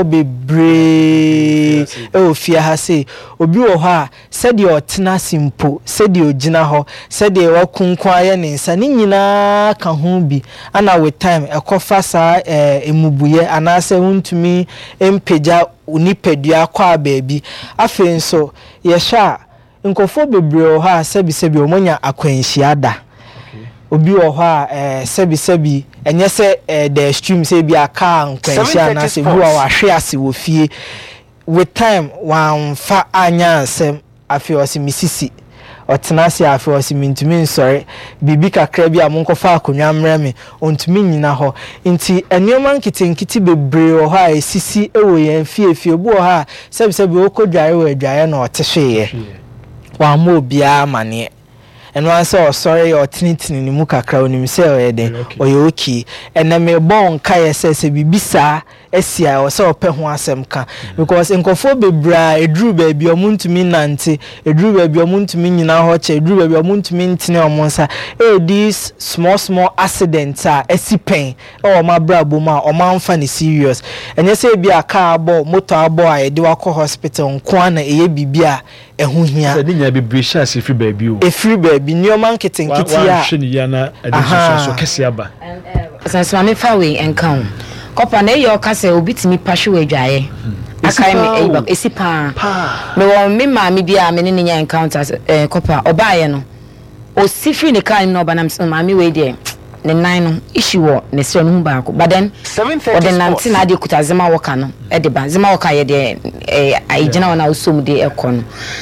bebre ofia ha se obi wo ha se de otena simple se de ogina ho se de wa kwaye ne nsa ni nyina ka ho bi ana with time ekofa saa emubuye anase untumi empeja unipadua kwa baabi afenso ye sha nkofo bebre ho a sebi omonya akwanhia da obi wo ho a sebi enye se the extreme se bi aka nkwanhia na se bi wa hwe ase wo fie with time wan fa anya asem afi osimisi otenasi afi osimintumi nsore bibi kakra bi amonkofa akonwa mreme ontumi nyina ho nti enioma nkitinkiti bebre o ha esisi ewo yen fie obu o ha sebi okodware we adware na otehwe wa mo bia mane eno anse o sorry o tinitini ni mu kakra onim se o yeden o ye okay eneme bon kai se bibisa esia o se opɛ ho asɛm ka because nkofo bebra edru ba bi omuntumi nante edru ba bi omuntumi nyina ho che edru ba bi omuntumi ntene omonsa these small accidents are esipen o ma brabo ma o ma mfa ne serious enye se bi aka abo motor abo a yede wakɔ hospital nko na eye bibia ehu hia se dinya bebra sha se free baby o e free baby nneoma nkitinkiti a hwe ne ya na adisusu so kese aba sanso me fa we enka kopa na eyo ka se obitimi pahwe adwaye akai me eba esipa me wo me ma me bia me ne nya encounters kopa obaaye no o sifri ne kan no banam so ma me we de ne nan no issue wo ne se no ba ko but then o de nanti na de kuta zema woka no e de ba zema woka ye de agina na osom de ekon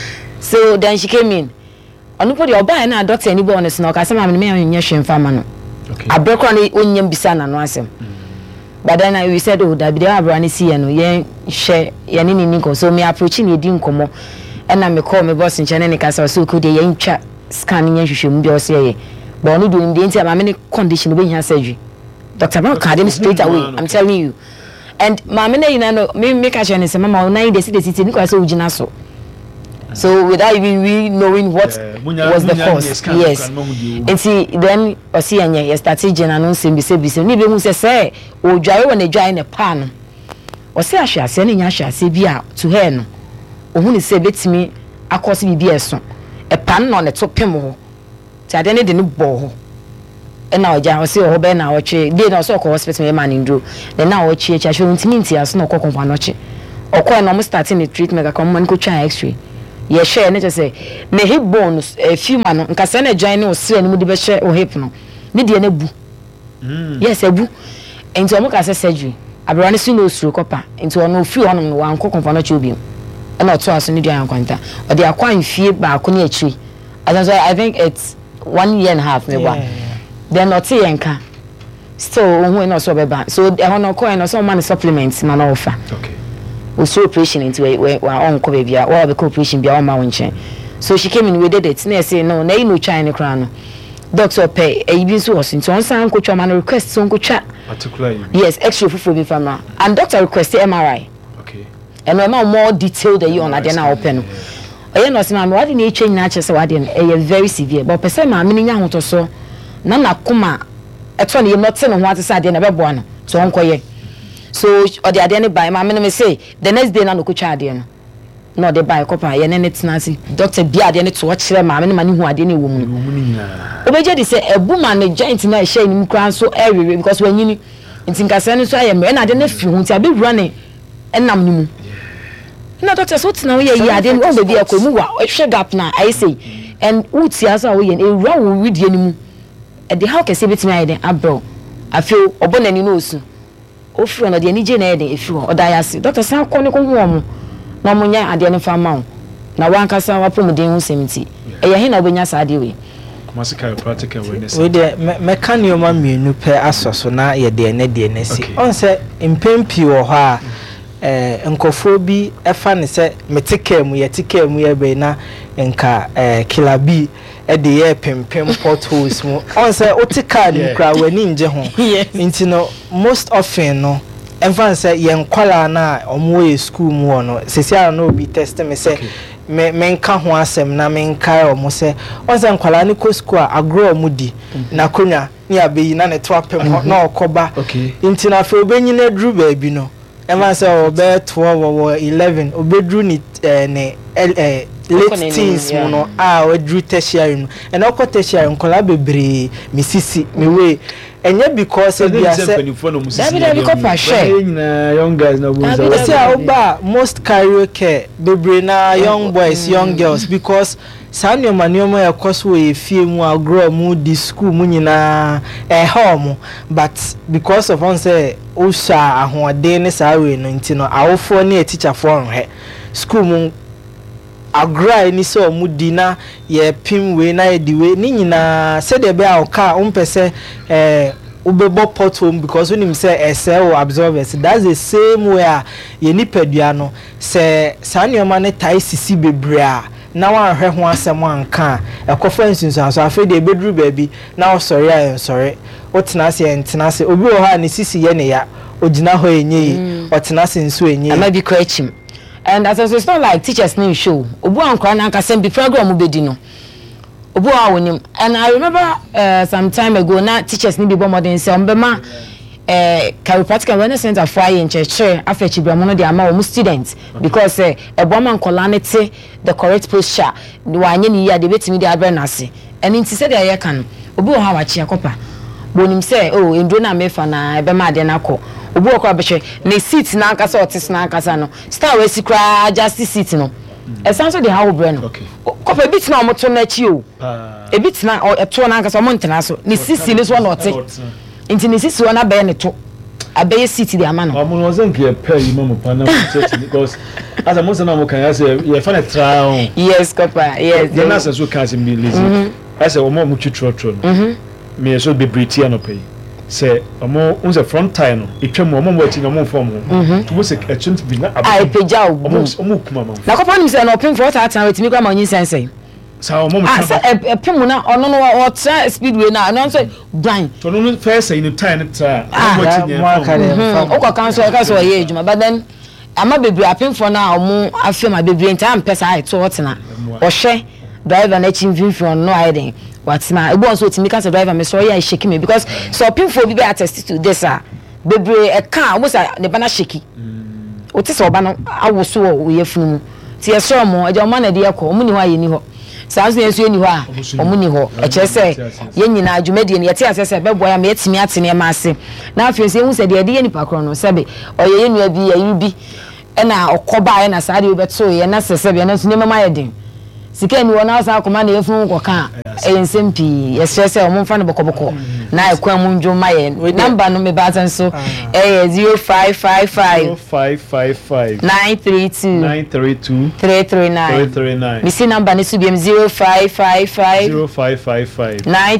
so then she came in onu po de obaaye na doctor ni bo honest no ka se ma me nya hwemfa ma no abrekwa no onyam bisa na no asem but then we said oh that be abrani see no yen hwe yen ni nko so me approach ni edi nkomo na me call me boss nchane ne kasa so ko de yen twa scan yen hwehwem bi o se ye but no do ndi nti ama me condition be hia surgery Dr. Brown card him straight away I'm telling you and ma me na you know me ka hwe ne se mama o 9 days ni kwa so ugina so So without even we knowing what was the cause. Yes. And see then or see anya yes started general nsem ni be hu say o dware won adwa in the pan. O say ahwase na nya ahwase bi a to her no. O hu ni say betimi akosi bi eso. E pan no ne to pem ho. Ti ade ne de ne bo ho. E na oja o say o be na o twe dey na so ko hospital e man ndro. Then na o twe ahwe ntimi ntia no ko konfa no che. Okwa no mo starting the treatment ka man ko twa x-ray. Ye share ne say na hip bones a few man nka say na join no sire ni mu de be share o hip no. Ne de na bu. Yes, ebu. Enti o mo ka say surgery. Abrane si no suru kopa. Enti o no free honom no wan ko konfa no che obi. E na to aso ni de an kwanta. O de akwan fie ba ko ne achiri. As I think it's 1 year and a half me wa. Then not see enka. Still when no so be ba. So e ho no ko e no so man supplements man offer. Okay. We saw operation into we on ko baby or be operation bia on ma wonchen. So she came in we did it. Na say no na you no try any crown no. Doctor pay e bi so was into on san ko twa man request so ko twa. Particularly. Yes, extra fufu bi fama. And doctor request MRI. Okay. And no more detailed than you on ade na open. Oye no say ma what dey change na che say what dey e very severe. But person ma me nya hoto so na nakoma eto na you not say no what say ade na be bo no. So on koye. So or the ade ne buy ma me say the next day na no ko twa ade no. No dey buy kopa ye ne tenasi. Doctor bia ade ne to kire ma me ma ne hu ade ne wo mu. Obeje dey say ebu ma ne joint na e share ni kran so everywhere because when you ntinkasa ne so aye me na ade ne fi hu nti abi wura ne enam ni mu. Na doctor so tina we ye ade no be bia ko mu wa hwe gap na I say and uti asa we ye e wura wo widie ni mu. E dey how kese betimi aye den abro. Afio obonani no osu. Ofro no de ni je na e den efiro odayase. Doctor sa ko ne ko hu omo. Na mo nya ade ne fa ma wo. Na wankasa wa promodin hu semiti. E ye he na obenya sa ade we. Masika practical awareness. We de mechanical mienu pe asoso na ye de ne si. On say impempi wo ha nkofo bi efa ne se metikam ye tikam ye be na nka kilabi e de ye pempem potholes mu on say otika ni kra wani nje ho nti no most often no efa say ye nkwala na omo ye school mu no sesia na obi test me say menka ho asem na menka omo say on say nkwala ni ko school agro omo di na konya ni abeyi na ne to apem na okoba nti na fe obenyi na dru ba bi no Emma say obe 12 or 11 obedru ni late teens no odru tertiary and oko tertiary nkola bebre misisi mewe enye because bia say David because pa share young guys na we say oba most karaoke bebre na young boys young girls because sanyo maniomo ya koso we fie mu agro mu di school mu nyina home but because of on say usha ahoade ne sawe no ntino awofo ne teacher for he school mu agro ni so mu di na ye pim we na ye di we ni nyina se de be awka umpese ubebo porthole because when him say SL absorbers that's the same way ye nipadua no se sanyo ma ne tai sisi bebrea na wan hwe ho asem anka ekofa nsunsun so afi de bedru baabi na osori ayen sori otena se obi o ha ne sisi ye ne ya ogina ho enye otena se nso enye ama bi ko achim and as it's not like teachers name show obu ankra na nka be program bedi no obu a wonim and I remember some time ago na teachers ni be bo modern say ombema chiropractic awareness center for in church after chibramu no dey ama o students because eboma nkola ne te the correct posture wanye ni ya de betimi de abre na se and nti se de aye kan obi o ha wa chi akopa bonim se oh endro na mefa na ebema de na ko obi o kwa behwe ne seat na akasa otis na akasa no star we sikra just seat no esanso de ha wo bre no kopa bit na omoto na chi o e bit na eto na akasa omontena so ne sisi ne so na ote inti ni sisi wana be ne to abeye city de amano amu no zen ke pay imamu pana church because as a monsa na mo kan say ye fa na try yes kopa yes the nasa so can be lazy as a mo mu twitro no me so be britia no pay say omo unse front tie no etwa mo mo ati no mo form to say a chint be na ai peja omo kuma ma na kopa ni say no pin for that time wetimi kwa ma nyi sense sao mo pemu na ono no o tra speedway na no say blind to no first say in time na tra mo kare o kwa cancel ka so ye ejuma but then ama bebre apemfo na omo afema bebre nta mpesa ai to hotena ohwe driver na chimfimfim no hiding watina ebu on so timi ka driver me so ya shake me because so apemfo bi be attest to this bebre e ka almost ne bana shake o ti so ba no awoso wo yefunu ti e so mo eja mo na de yakọ omu ni ho aye ni ho sanso yesu eni ho a omu ni ho e chese ye nyina adwumade ne yete asese bebo ya me etimi atene ma ase na afense hu se de ye nipa kro no sebe oye ye nua bi ya bi na okoba ya na saade obeto ye na sesebe na so ne mama ye den sika ni wona asa akoma na yefun ko kan ensempi yesese o mfa no bokoboko na ekwa mu ndwoma ye number no me bazan so 0555 932 339 misi number ni subiem 0555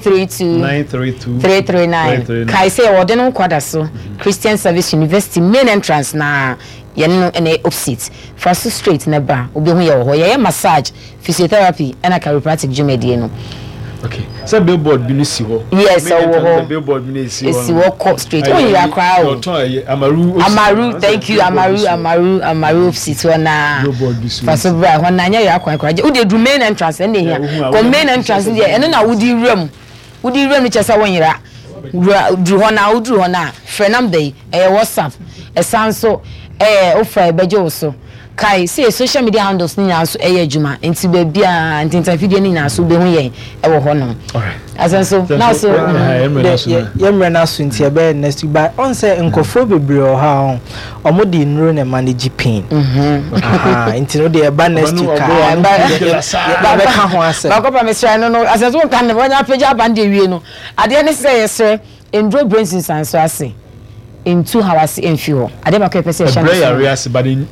932 339 kai say wode no kwada so Christian Service University main entrance na yenno ene opposite first straight na ba obi hu ye ho ye massage physiotherapy and chiropractic jumedie no. Okay. So billboard bi ni si ho. Yes, so billboard bi ni si ho. Esi wo straight. Oh, you are crowd. Amaru, thank you. Amaru opposite na. Billboard bi si. Faso bra ho na nya ya akwa. Wo dey do main entrance and here. Come main entrance there. Eno na wo di room. Wo di room ni chesa won yira. Dru ho na Frenam dey WhatsApp. Esanso ofra beje so. Kai say social media handles ni na so adwuma enti ba bia enti video ni na so be hu yen wo ho no. Alright. Asanso now so yemre na so enti be next week but on say nkofo bebre o ha omo di nro na manage pain. Enti no dey ba next week ba be ka ho ase. Ba ko pa me sra no asanso kan ne wonya page band dey wie no. Ade ne say yesre endro brains insanso ase. In 2 hours in fuel. I never kept saying but in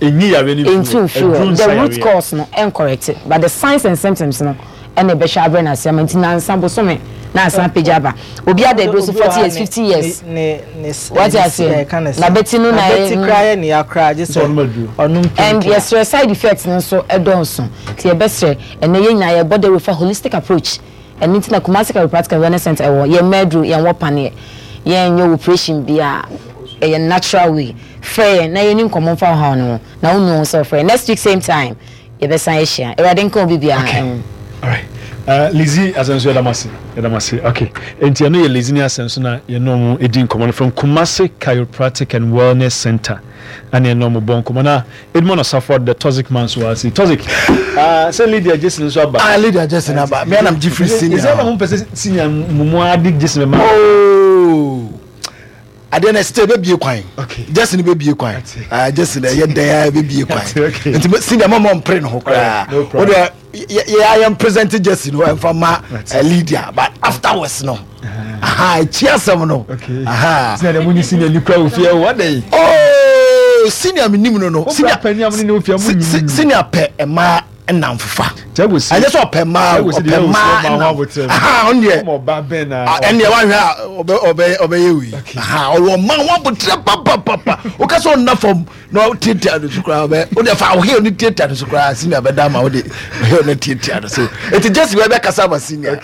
the root cause no incorrect, but the signs and symptoms no and the besha brain as maintenance sample so me na san pejaba obi ade do so 40 years 50 years what I say na betinu na cry ni akra just and yes side effects no so edonso ti e besre and ye nyina ye body with a holistic approach and into na Kumasi Chiropractic Wellness Center ye medru ye wopane ye nyo operation bia a natural way. Fair, na you come for how no. Now no so fair. Next week same time. You be say share. I didn't come be all right. Lizzie asenso Yadamasi. Okay. Enti no ye Lizzie asenso na ye no mu edin common from Kumasi Chiropractic and Wellness Center. And ye no mu bon common Edmond Osaford the Toxic man so I see. Toxic. Say Lydia Jason so aba. Lydia Jason aba. Me am Jeffrey senior. Is that one person senior mumu adik Jason ma. Oh. Adena stay be kwan. Okay. Just in be kwan. Just in ye there be kwan. Nti senior mama pray no kra. O de I am presenting just from Lydia but afterwards no. Cheers no. Okay. Senior munyi senior ni kra ofia what day. Oh, senior minim no. Senior penny am ni ofia munyi. Senior pe e ma na mfufa. I just open ma on there. And the one obey you. Or man one but papa. Okay, so enough from no theater to crowd. Only if I hear the theater to crowd, senior Badama or the theater. So it's just Rebecca Saba senior.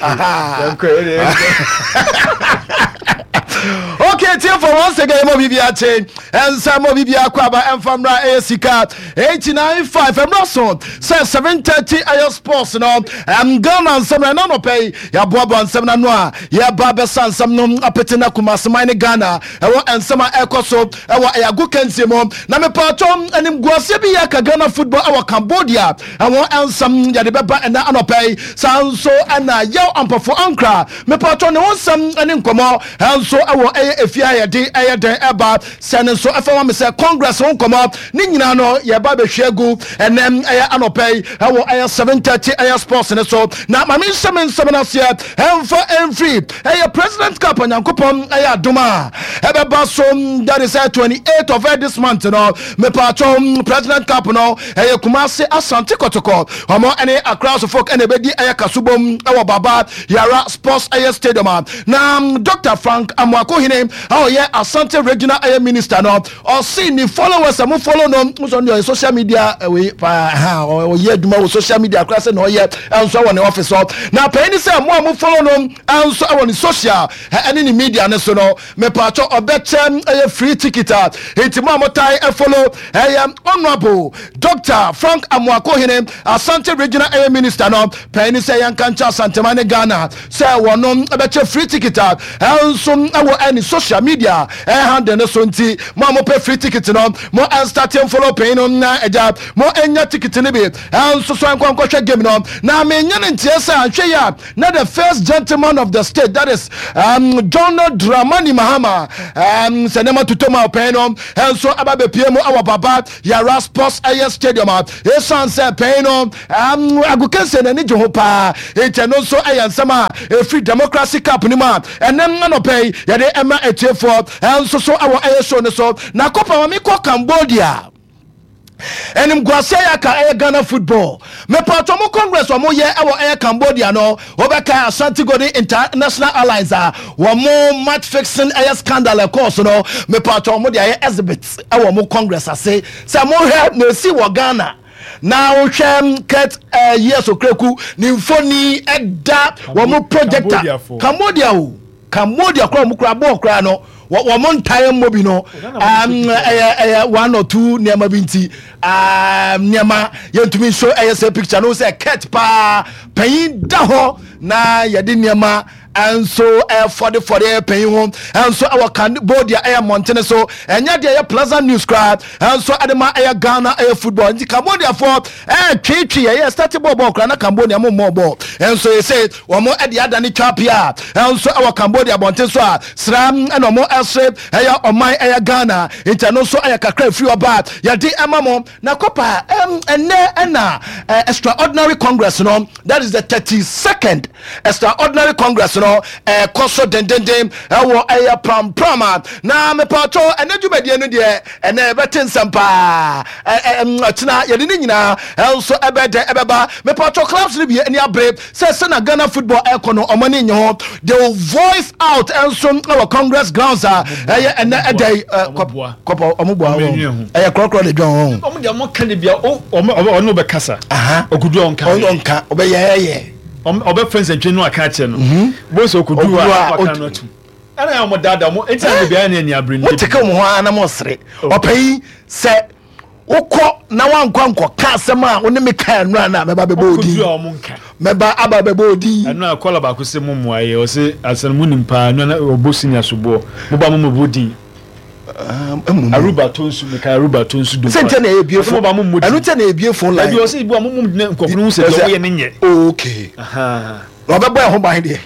Okay, till for once again, Mobibia chain and some Mobibia Quaba and Famra ASICA 895 and Russell says 7:30 Ayo Sports now. I'm gonna some no pay ya Bobo and some noa ya Baba San some no apetina Kumasi mine Ghana and some Ecoso a good Kensimo Name Patom and him Guasibia Ghana football our Cambodia and one and some Yadibaba and Anopay Sanso and Yao Ampa for Ankara me Paton and some and in Como and so our efia de eba sene so efa me say congress won come up ni nyina no ye ba be hwegu enem anopay wo 7:30 sports ne so na ma me nsem na se emfa enfree president cup Nyankopon adoma ebeba so that is 28th of this month no me patron president cup no Kumasi Asante Kotoko omo ene across folk ene bedi kasubom baba yara sports stadium na Dr. Frank Amwako hinem yeah Asante regional minister no or see ni followers some follow no on your social media we or yeah do social media class no yeah and so on the office now pay any say mo follow no and so on social any media no so no me patcho obetem free ticket enti mo tai follow honorable Dr. Frank Amwako hene Asante regional minister no pay any say yan kancha Asante mane Ghana say wono obeche free ticket and so any social media handle no so nti mo pay free ticket no mo starting follow pay no na eja mo enya ticket ni be and so kwankwa game no na me nya ntie say ahwe ya na the first gentleman of the state that is John Dramani Mahama senema tutoma pay no and so ababe pie mo our baba ya Raspos Air Stadium e san say pay no agukense na ni jo pa e no so ayansama e free democracy cup ni ma enem no pay ya de ema etefo and so our air show no so na kopa ma mi ko Cambodia enim gwase ya ka Ghana football me patomo congress wo ye air Cambodia no obeka Asante Godi International Alliance wo mo match fixing air scandal course no me patomo de exhibit wo mo congress ase say mo help no see wo Ghana now chem ket years okreku ni mfoni eda wo mo projector Cambodia kwa mo kra bo kra no wɔn ntae mmobi no one or two nneɛma bi nti nneɛma yɛntumi nso ɛyɛ sɛ picture no sɛ ket paa panyin da hɔ na yɛde nneɛma and so for the paying home and so our Cambodia air mountain so and yet the pleasant news crowd and so adema air Ghana air football in Cambodia for tricky started ball Cambodia more ball and so he said one more at the other chapia and so our Cambodia mountain so sram and more shape air on my air Ghana internal so air kakra free about yadi amamo na kopa and extraordinary congress no that is the 32nd extraordinary congress no koso dendendem wo aya pram na me pato enadwumade no de ene betin sampa atina yede ni nyina also ebede ebeba me pato clubs ni bi ani abre say na Ghana football econo omani nye ho they will voice out and so our congress grounds ene edai kopo omubua krokro de dwon omu de mo kan bia ono be kasa okudu onka obeyeye obe friends and no akache no boss okudu aka no tu ana ya mo dada mo enti bia na ni abrin de teke mo ho ana mo sere opai se ukọ na wankwanko ka asem a woni me kan no na meba bebo odi okudu o mo nka meba aba bebo odi ana akola ba ko se mo muaye o se asan mu nimpa no na obosinya sobo mo ba mo bodi Aruba tonsu me ka Aruba tonsu do sente na ebiefo anu te na ebiefo line ebi o se ibu amum nkofunu se do ye nenye okay aha obebo e ho ban de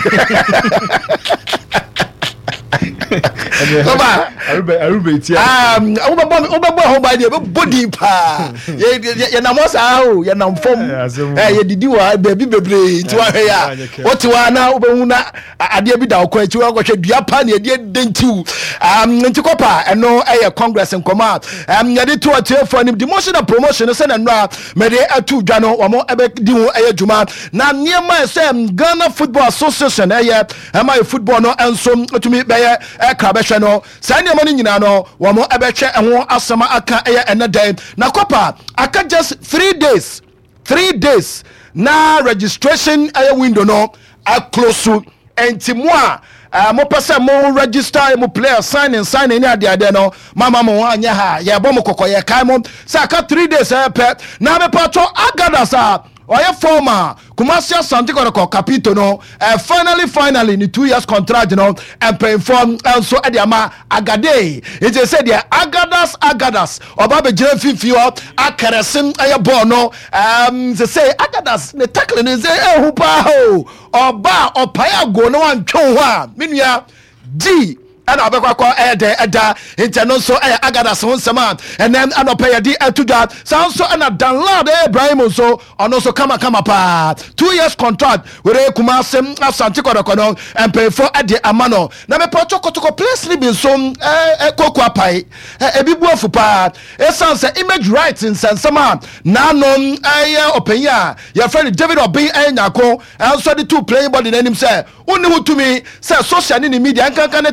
Oba Aruba ti obebo ho ban de body pa ye na mo sa o ye na mfom ye didi wa baby bebre ti wa hwe ya oti wa na obehu na ade bi da okwa ti wa kwhwe dua pa na ye dentiu nti kopa eno congress nkoma ye de to atefo ni demotion and promotion se na no me de atu dwa no wo mo ebe di ho juma na niema se Ghana Football Association my football no enso otumi be krabehwe no sa niema ni nyina no wo mo ebe hwe ho asama aka ene na kopa aka just 3 days na registration window no a close enti mo mo pese mo register mo player sign any ade no mama mo anya ha ye bo mo kokoye kai mo sa aka 3 days pe na me pato agadasa oye former Kumasi Asante Godi capito no finally ni 2 years contract no and pay form also adiama agade it is said there agadas oba be jira fifio akaresim aye ball no they say agadas ne tackle ne say hu pa ho oba opaya go no antwon ho a menua d and abekwa eda internal so agada so nsema and then anopay di etuda sound so and download Ibrahim so on also kama pa 2 years contract with Kumasi Asante Godi and pay for at the amano na me protocol place li bin so kokwa pai ebibu afupa essence image rights in sensema na no openya your friend David Obi nyako and so the two playing body name say uni hutumi say social ni media nkankan TikTok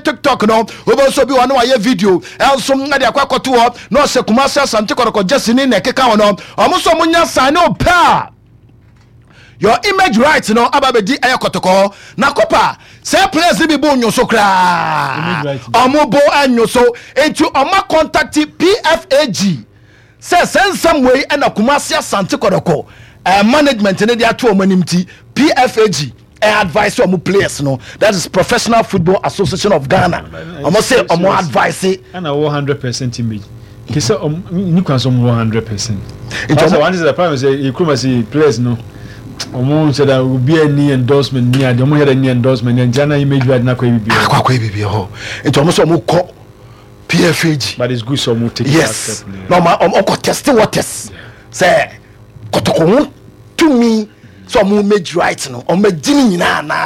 no obo so bi won wa ye video elso na de akwa to ho no se Kumasi Asante Kotoko Jesse ni na keka wono omo so munya sign o pa your image right no ababedi aye Kotoko na kopa say players bi bo nyoso kra omo bo anyoso enti oma contact PFAG say some way and Kumasi Asante Kotoko management ne dia to omanimti PFAG advice omo players no, that is Professional Football Association of Ghana. Omo say omo advice and 100% image kisa ni kwanso 100%. It one is the problem say you come say players no omo say that will be any endorsement ni ade omo head any endorsement and Ghana image right na kwa bibi ho it omo so omo call PFAG, but it's good so omo take yes no ma omo test waters say Kotoko to me so omo image right no omo gini nyina na